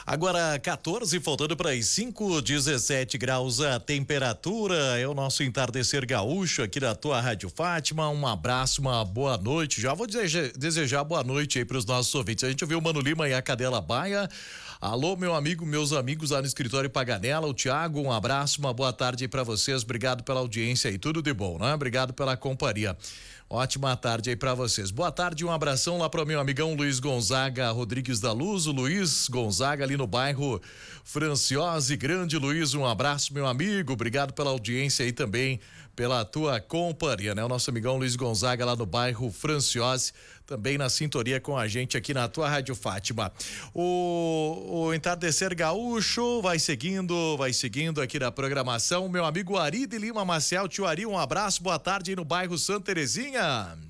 Agora 14, faltando para as 5, 17 graus a temperatura. É o nosso entardecer gaúcho aqui da tua Rádio Fátima. Um abraço, uma boa noite. Já vou desejar boa noite aí para os nossos ouvintes. A gente ouviu o Mano Lima e a Cadela Baia. Alô, meus amigos lá no escritório Paganella, o Thiago, um abraço, uma boa tarde aí para vocês. Obrigado pela audiência aí, tudo de bom, né? Obrigado pela companhia. Ótima tarde aí pra vocês. Boa tarde, um abração lá pro meu amigão Luiz Gonzaga Rodrigues da Luz, o Luiz Gonzaga ali no bairro Franciose. Grande Luiz, um abraço, meu amigo. Obrigado pela audiência aí também, pela tua companhia, né? O nosso amigão Luiz Gonzaga lá no bairro Franciose, também na sintonia com a gente aqui na tua Rádio Fátima. O entardecer gaúcho vai seguindo aqui da programação. Meu amigo Ari de Lima Maciel, tio Ari, um abraço, boa tarde aí no bairro Santa Terezinha.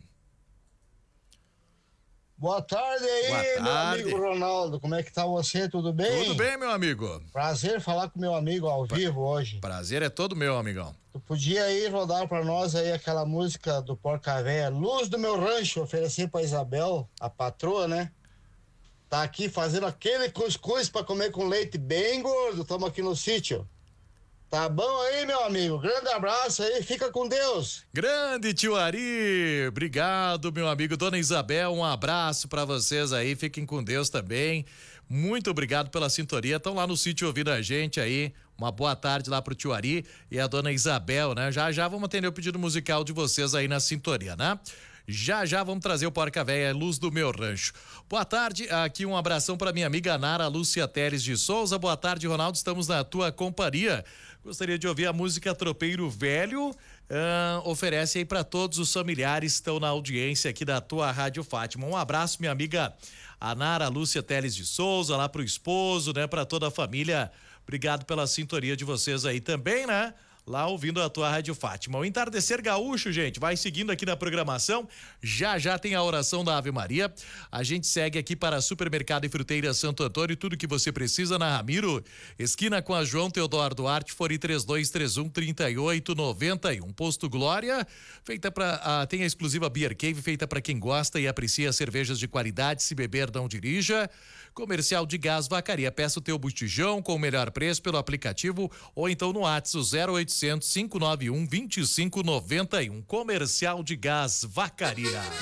Boa tarde aí, meu amigo Ronaldo. Como é que tá você? Tudo bem? Tudo bem, meu amigo. Prazer falar com meu amigo ao vivo hoje. Prazer é todo meu, amigão. Tu podia aí rodar pra nós aí aquela música do Porca Véia, Luz do Meu Rancho, oferecer pra Isabel, a patroa, né? Tá aqui fazendo aquele cuscuz pra comer com leite bem gordo. Tamo aqui no sítio. Tá bom aí, meu amigo? Grande abraço aí, fica com Deus. Grande tio Ari, obrigado, meu amigo. Dona Isabel, um abraço pra vocês aí, fiquem com Deus também. Muito obrigado pela sintonia. Estão lá no sítio ouvindo a gente aí. Uma boa tarde lá pro tio Ari e a dona Isabel, né? Já vamos atender o pedido musical de vocês aí na sintonia, né? Já vamos trazer o Porca Véia, Luz do Meu Rancho. Boa tarde, aqui um abração para minha amiga Nara Lúcia Teres de Souza. Boa tarde, Ronaldo, estamos na tua companhia. Gostaria de ouvir a música Tropeiro Velho. Oferece aí para todos os familiares que estão na audiência aqui da tua Rádio Fátima. Um abraço, minha amiga a Nara Lúcia Teres de Souza, lá pro esposo, né? Para toda a família. Obrigado pela sintonia de vocês aí também, né? Lá ouvindo a tua Rádio Fátima. O entardecer gaúcho, gente, vai seguindo aqui na programação. Já tem a oração da Ave Maria. A gente segue aqui para Supermercado e Fruteira Santo Antônio. Tudo que você precisa na Ramiro, esquina com a João Teodoro Duarte, Fori 3231-3891. Posto Glória, feita para tem a exclusiva Beer Cave, feita para quem gosta e aprecia cervejas de qualidade. Se beber, não dirija. Comercial de Gás Vacaria. Peça o teu botijão com o melhor preço pelo aplicativo ou então no WhatsApp 0800 591 2591. Comercial de Gás Vacaria.